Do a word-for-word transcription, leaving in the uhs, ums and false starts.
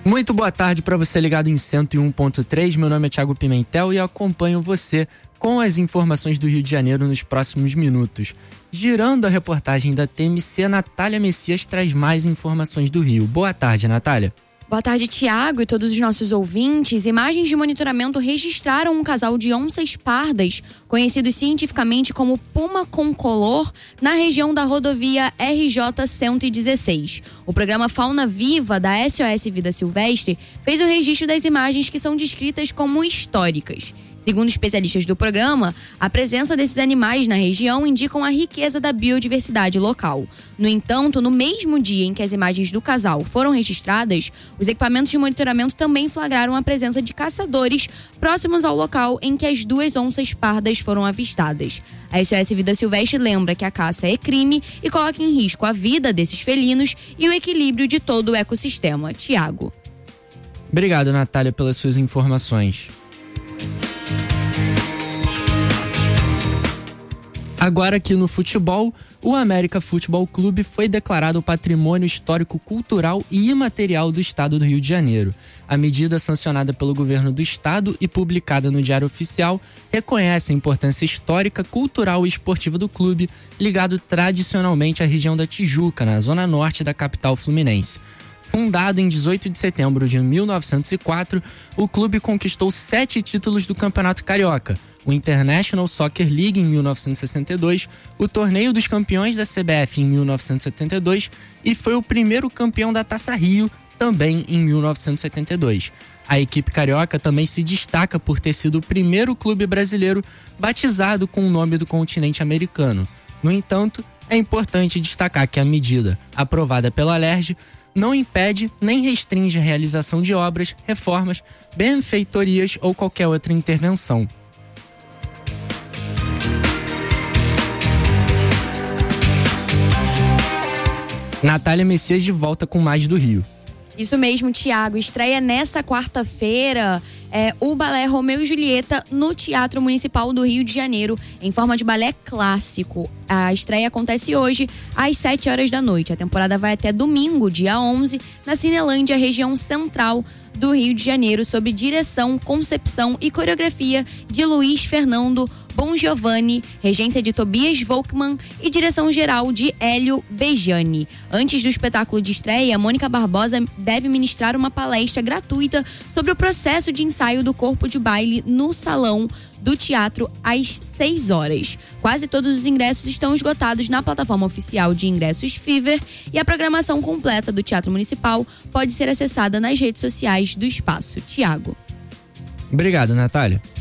Muito boa tarde para você ligado em cento e um ponto três. Meu nome é Thiago Pimentel e eu acompanho você com as informações do Rio de Janeiro nos próximos minutos. Girando a reportagem da T M C, Natália Messias traz mais informações do Rio. Boa tarde, Natália. Boa tarde, Thiago, e todos os nossos ouvintes. Imagens de monitoramento registraram um casal de onças pardas, conhecidos cientificamente como puma concolor, na região da rodovia R J cento e dezesseis. O programa Fauna Viva da S O S Vida Silvestre fez o registro das imagens que são descritas como históricas. Segundo especialistas do programa, a presença desses animais na região indicam a riqueza da biodiversidade local. No entanto, no mesmo dia em que as imagens do casal foram registradas, os equipamentos de monitoramento também flagraram a presença de caçadores próximos ao local em que as duas onças pardas foram avistadas. A S O S Vida Silvestre lembra que a caça é crime e coloca em risco a vida desses felinos e o equilíbrio de todo o ecossistema. Tiago. Obrigado, Natália, pelas suas informações. Agora aqui no futebol, o América Futebol Clube foi declarado Patrimônio Histórico Cultural e Imaterial do Estado do Rio de Janeiro. A medida, sancionada pelo governo do estado e publicada no Diário Oficial, reconhece a importância histórica, cultural e esportiva do clube, ligado tradicionalmente à região da Tijuca, na zona norte da capital fluminense. Fundado em dezoito de setembro de mil novecentos e quatro, o clube conquistou sete títulos do Campeonato Carioca, o International Soccer League em mil novecentos e sessenta e dois, o Torneio dos Campeões da C B F em mil novecentos e setenta e dois e foi o primeiro campeão da Taça Rio, também em mil novecentos e setenta e dois. A equipe carioca também se destaca por ter sido o primeiro clube brasileiro batizado com o nome do continente americano. No entanto, é importante destacar que a medida, aprovada pela Alerj, não impede nem restringe a realização de obras, reformas, benfeitorias ou qualquer outra intervenção. Natália Messias de volta com mais do Rio. Isso mesmo, Tiago. Estreia nessa quarta-feira é, o balé Romeu e Julieta no Teatro Municipal do Rio de Janeiro, em forma de balé clássico. A estreia acontece hoje, às sete horas da noite. A temporada vai até domingo, dia onze, na Cinelândia, região central do Rio de Janeiro, sob direção, concepção e coreografia de Luiz Fernando Bongiovanni, regência de Tobias Volkmann e direção geral de Hélio Bejani. Antes do espetáculo de estreia, Mônica Barbosa deve ministrar uma palestra gratuita sobre o processo de ensaio do corpo de baile no salão do teatro às seis horas. Quase todos os ingressos estão esgotados na plataforma oficial de ingressos Fever e a programação completa do Teatro Municipal pode ser acessada nas redes sociais do espaço. Tiago. Obrigado, Natália.